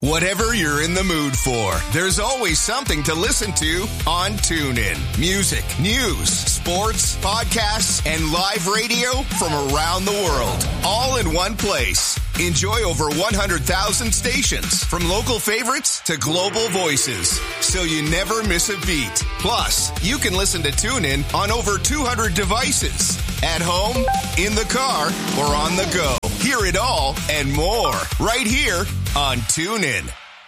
Whatever you're in the mood for, there's always something to listen to on TuneIn. Music, news, sports, podcasts, and live radio from around the world, all in one place. Enjoy over 100,000 stations, from local favorites to global voices, so you never miss a beat. Plus, you can listen to TuneIn on over 200 devices, at home, in the car, or on the go. Hear it all and more right here on TuneIn.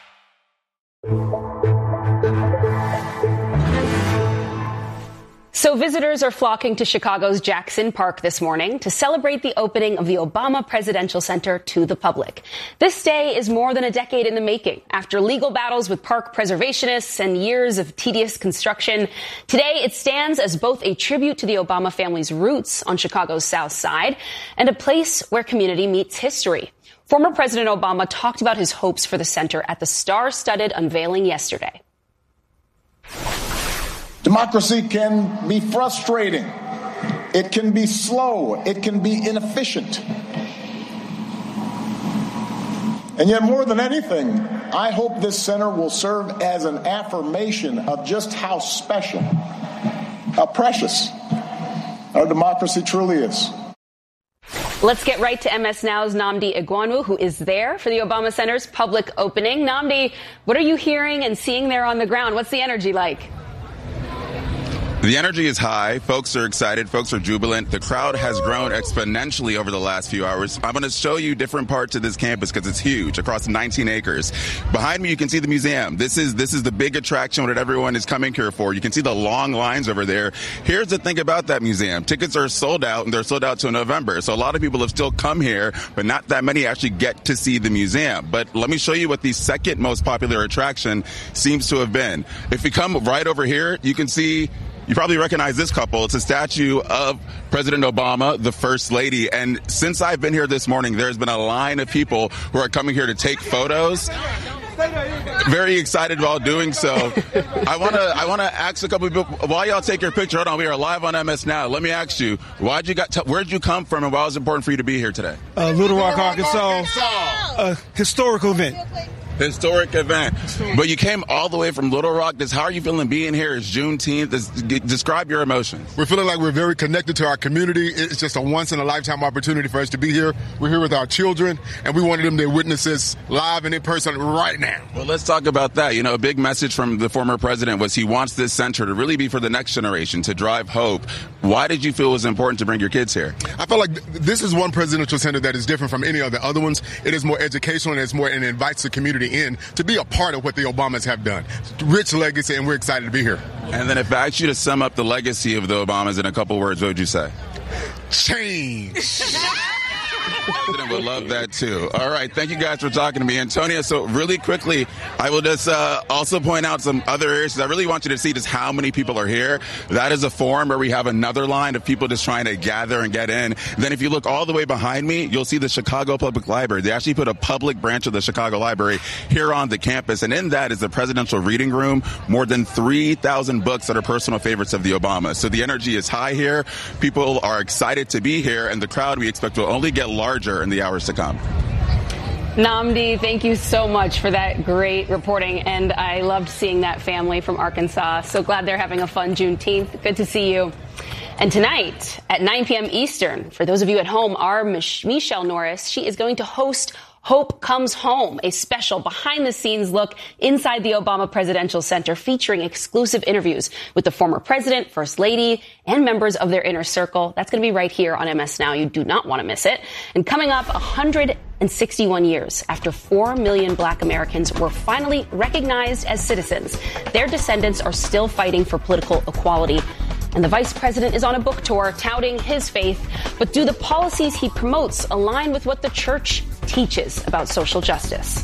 So visitors are flocking to Chicago's Jackson Park this morning to celebrate the opening of the Obama Presidential Center to the public. This day is more than a decade in the making. After legal battles with park preservationists and years of tedious construction, today it stands as both a tribute to the Obama family's roots on Chicago's South Side and a place where community meets history. Former President Obama talked about his hopes for the center at the star-studded unveiling yesterday. Democracy can be frustrating. It can be slow. It can be inefficient. And yet, more than anything, I hope this center will serve as an affirmation of just how special, how precious our democracy truly is. Let's get right to MS Now's Nnamdi Egwonu, who is there for the Obama Center's public opening. Nnamdi, what are you hearing and seeing there on the ground? What's the energy like? The energy is high. Folks are excited. Folks are jubilant. The crowd has grown exponentially over the last few hours. I'm going to show you different parts of this campus because it's huge, across 19 acres. Behind me, you can see the museum. This is the big attraction that everyone is coming here for. You can see the long lines over there. Here's the thing about that museum. Tickets are sold out, and they're sold out till November. So a lot of people have still come here, but not that many actually get to see the museum. But let me show you what the second most popular attraction seems to have been. If you come right over here, you can see... You probably recognize this couple. It's a statue of President Obama, the First Lady. And since I've been here this morning, there's been a line of people who are coming here to take photos. Very excited about doing so. I want to ask a couple of people, while y'all take your picture, hold on, we are live on MS Now. Let me ask you, where'd you come from and why was it important for you to be here today? Little Rock, Arkansas. A historical event. Historic event. But you came all the way from Little Rock. How are you feeling being here? It's Juneteenth. Describe your emotions. We're feeling like we're very connected to our community. It's just a once-in-a-lifetime opportunity for us to be here. We're here with our children, and we wanted them to witness this live and in person right now. Well, let's talk about that. You know, a big message from the former president was he wants this center to really be for the next generation, to drive hope. Why did you feel it was important to bring your kids here? I feel like this is one presidential center that is different from any of the other ones. It is more educational, and it invites the community in to be a part of what the Obamas have done. Rich legacy, and we're excited to be here. And then if I asked you to sum up the legacy of the Obamas in a couple words, what would you say? Change. The president would love that, too. All right. Thank you guys for talking to me. Antonio, so really quickly, I will just also point out some other areas. I really want you to see just how many people are here. That is a forum where we have another line of people just trying to gather and get in. Then if you look all the way behind me, you'll see the Chicago Public Library. They actually put a public branch of the Chicago Library here on the campus. And in that is the presidential reading room, more than 3,000 books that are personal favorites of the Obamas. So the energy is high here. People are excited to be here. And the crowd, we expect, will only get larger in the hours to come. Nnamdi, thank you so much for that great reporting. And I loved seeing that family from Arkansas. So glad they're having a fun Juneteenth. Good to see you. And tonight at 9 p.m. Eastern, for those of you at home, our Michelle Norris, she is going to host Hope Comes Home, a special behind-the-scenes look inside the Obama Presidential Center featuring exclusive interviews with the former president, First Lady, and members of their inner circle. That's going to be right here on MS Now. You do not want to miss it. And coming up, 161 years after 4 million black Americans were finally recognized as citizens, their descendants are still fighting for political equality. And the vice president is on a book tour touting his faith. But do the policies he promotes align with what the church teaches about social justice?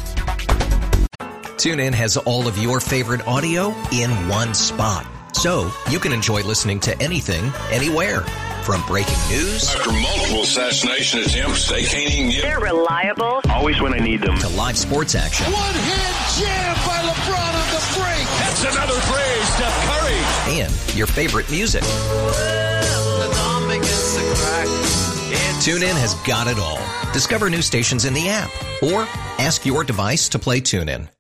TuneIn has all of your favorite audio in one spot. So you can enjoy listening to anything, anywhere. From breaking news. After multiple assassination attempts, they can't even get... They're reliable. Always when I need them. To live sports action. One-hand jam by LeBron on the break. That's another play, Steph Curry. And your favorite music. TuneIn has got it all. Discover new stations in the app or ask your device to play TuneIn.